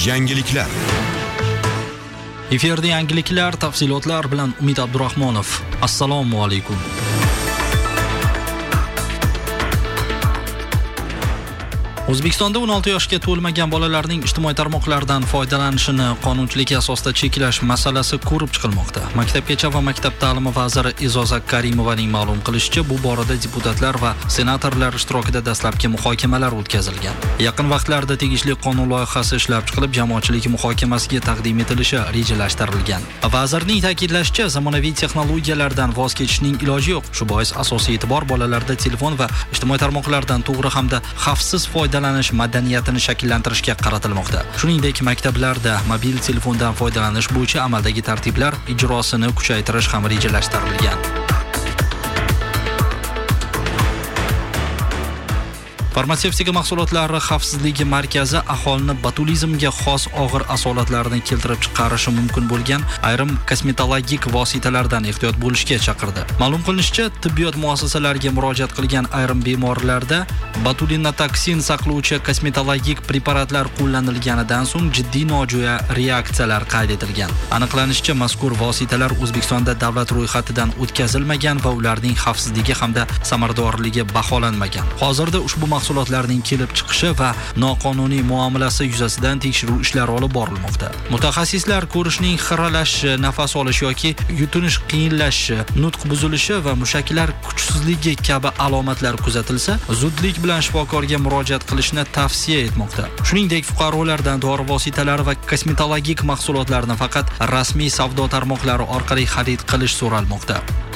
Yangiliklar. Efirda yangiliklar, tafsilotlar bilan Umid Abdurahmonov. Assalomu alaykum. O'zbekistonda 16 yoshga to'lmagan bolalarning ijtimoiy tarmoqlardan foydalanishini qonunchilik asosida cheklash masalasi ko'rib chiqilmoqda. Maktabgacha va maktab ta'limi vaziri E'zoza Karimovaning ma'lum qilishicha, bu borada deputatlar va senatorlar ishtirokida dastlabki muhokamalar o'tkazilgan. Yaqin vaqtlarda tegishli qonun loyihasi ishlab chiqilib, jamoatchilik muhokamasiga taqdim etilishi rejalashtirilgan. Vazirning ta'kidlashicha, zamonaviy texnologiyalardan voz kechishning iloji yo'q. Shu bois asosiy e'tibor bolalarda telefon va ijtimoiy tarmoqlardan to'g'ri hamda xavfsiz foydalanish madaniyatini shakllantirishga qaratilmoqda. Shuningdek, maktablarda mobil telefondan foydalanish bo'yicha amaldagi tartiblar ijrosini kuchaytirish ham rejalashtirilgan. Farmatsevtika mahsulotlari xavfsizligi markazi aholini botulizmga xos og'ir asolatlarni keltirib chiqarishi mumkin bo'lgan ayrim kosmetologik vositalardan ehtiyot bo'lishga chaqirdi. Ma'lum qilinishicha, tibbiyot muassasalariga murojaat qilgan ayrim bemorlarda botulinotoksin saqlovchi kosmetologik preparatlar qo'llanilganidan so'ng jiddiy nojo'ya reaksiyalar qayd etilgan. Aniqlanishicha, mazkur vositalar O'zbekistonda davlat ro'yxatidan o'tkazilmagan va ularning xavfsizligi hamda samaradorligi baholanmagan. Hozirda ushbu mahsulotlarning kelib chiqishi va noqonuniy muomalasi yuzasidan tekshiruv ishlari olib borilmoqda. Mutaxassislar ko'rishning xiralashishi, nafas olish yoki yutinish qiyinlashishi, nutq buzilishi va mushaklar kuchsizligi kabi alomatlar kuzatilsa, zudlik bilan shifokorga murojaat qilishni tavsiya etmoqda. Shuningdek, fuqarolardan dori vositalari va kosmetologik mahsulotlarni faqat rasmiy savdo tarmoqlari orqali xarid qilish so'ralmoqda.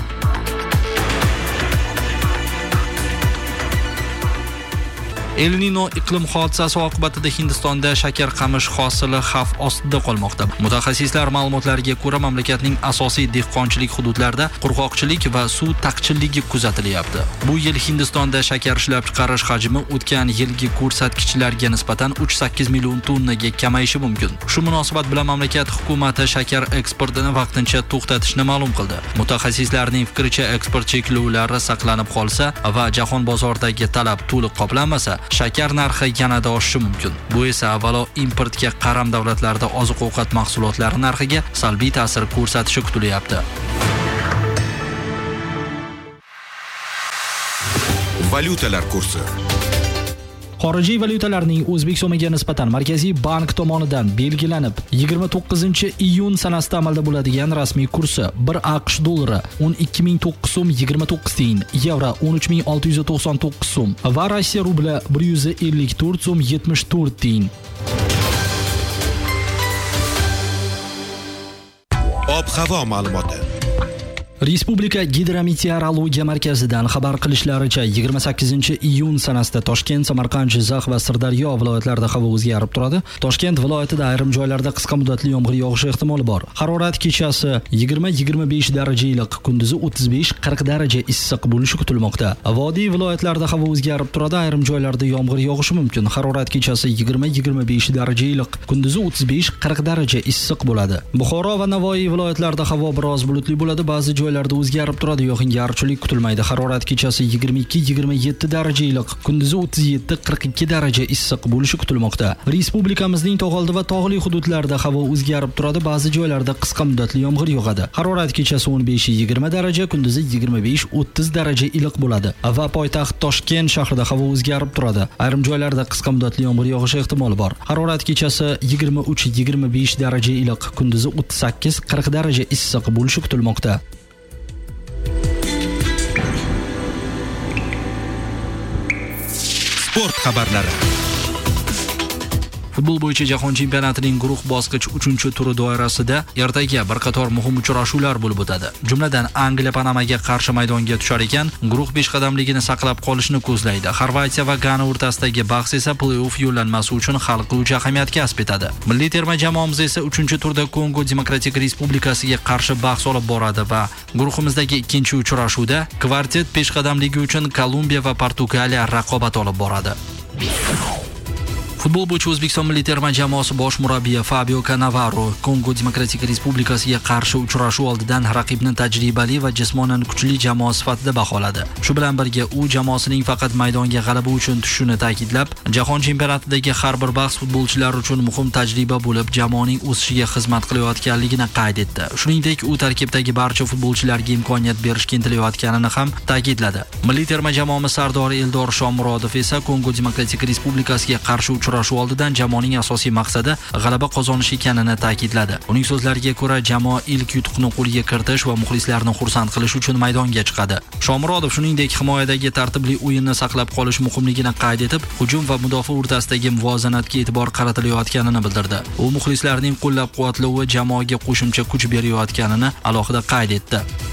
El Nino iqlim hodisasi oqibatida Hindistonda shakar qamish hosili xavf ostida qolmoqda. Mutaxassislar ma'lumotlariga ko'ra, mamlakatning asosiy dehqonchilik hududlarida qurg'oqchilik va suv taqchilligi kuzatilyapti. Bu yil Hindistonda shakar ishlab chiqarish hajmi o'tgan yilgi ko'rsatkichlarga nisbatan 3.8 million tonnaga kamayishi mumkin. Shu munosabat bilan mamlakat hukumati shakar eksportini vaqtincha to'xtatishni ma'lum qildi. Mutaxassislarning fikricha, eksport cheklovlari saqlanib qolsa va jahon bozoridagi talab to'liq qoplanmasa, shakar narxi yanada oshishi mumkin. Bu esa avvalo importga qaram davlatlarda oziq-ovqat mahsulotlari narxiga salbiy ta'sir ko'rsatishi kutilyapti. Valyutalar kursi. Xorijiy valyutalarning O'zbek so'miga nisbatan Markaziy bank tomonidan belgilanib 29-iyun sanasida amalda bo'ladigan rasmiy kursi 1 AQSh dollari 12.009 so'm 29 tiyin, yevro 13.699 so'm va Rossiya rubli 154 so'm 74 tiyin. Ob-havo ma'lumoti. Respublika Gidrometeorologiya markazidan xabar qilishlaricha 28-iyun sanasida Toshkent, Samarqand, Jizzax va Sirdaryo viloyatlarida havo o'zgarib turadi. Toshkent viloyatida ayrim joylarda qisqa muddatli yomg'ir yog'ishi ehtimoli bor. Harorat kechasi 20-25 daraja iliq, kunduzi 35-40 daraja issiq bo'lishi kutilmoqda. Vodiy viloyatlarida havo o'zgarib turadi, ayrim joylarda yomg'ir yog'ishi mumkin. Harorat kechasi 20-25 daraja iliq, kunduzi 35-40 daraja issiq bo'ladi. Buxoro va Navoiy viloyatlarida havo biroz bulutli bo'ladi, ba'zi joylarda o'zgarib turadi, yog'ingarchilik kutilmaydi. Harorat kechasi 22-27 daraja iliq, kunduzi 37-42 daraja issiq bo'lishi kutilmoqda. Respublikamizning tog'oldi va tog'li hududlarida havo o'zgarib turadi, ba'zi joylarda qisqa muddatli yomg'ir yog'adi. Harorat kechasi 15-20 daraja, kunduzi 25-30 daraja iliq bo'ladi. Va poytaxt Toshkent shahrida havo o'zgarib turadi. Ayrim joylarda qisqa muddatli yomg'ir yog'ishi ehtimoli bor. Harorat kechasi 23-25 daraja iliq, kunduzi 38-40 daraja issiq bo'lishi kutilmoqda. Sport xabarlari. Futbol bo'yicha jahon chempionatining guruh bosqich 3-turi doirasida ertaga bir qator muhim uchrashuvlar bo'lib o'tadi. Jumladan, Angliya Panamaga qarshi maydonga tushar ekan, guruh peshqadamligini saqlab qolishni ko'zlaydi. Xorvatiya va Gana o'rtasidagi bahs esa play-off yo'llanmasi uchun hal qiluvchi ahamiyat kasb etadi. Milliy terma jamoamiz esa 3-turda Kongo Demokratik Respublikasiga qarshi bahs olib boradi va guruhimizdagi ikkinchi uchrashuvda kvartet peshqadamligi uchun Kolumbiya va Portugaliya raqobat olib boradi. Futbol bo'yicha O'zbekiston milliy terma jamoasi bosh murabbiyi Fabio Cannavaro Kongo Demokratik Respublikasiga qarshi uchrashuv oldidan raqibni tajribali va jismonan kuchli jamoa sifatida baholadi. Shu bilan birga u jamoasining faqat maydonga g'alaba uchun tushishini ta'kidlab, jahon chempionatidagi har bir bahs futbolchilar uchun muhim tajriba bo'lib, jamoaning o'sishiga xizmat qilayotganligini qayd etdi. Shuningdek, u tarkibdagi barcha futbolchilarga imkoniyat berishga intilayotganini ham ta'kidladi. Milliy terma jamoamiz sardori Eldor Shomurodov esa Kongo Demokratik Respublikasiga qarshi uchrashuv oldidan jamoaning asosiy maqsadi g'alaba qozonish ekanini ta'kidladi. Uning so'zlariga ko'ra, jamoa ilk yutuqni qo'lga kiritish va muxlislarni xursand qilish uchun maydonga chiqadi. Shomurodov shuningdek himoyadagi tartibli o'yinni saqlab qolish muhimligini qayd etib, hujum va mudofaa o'rtasidagi muvozanatga e'tibor qaratilayotganini bildirdi. U muxlislarning qo'llab-quvvatlovi jamoaga qo'shimcha kuch berayotganini alohida qayd etdi.